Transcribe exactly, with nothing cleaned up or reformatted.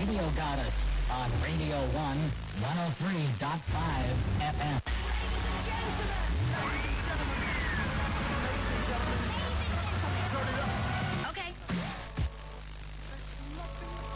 Radio Goddess on Radio one, one oh three point five F M.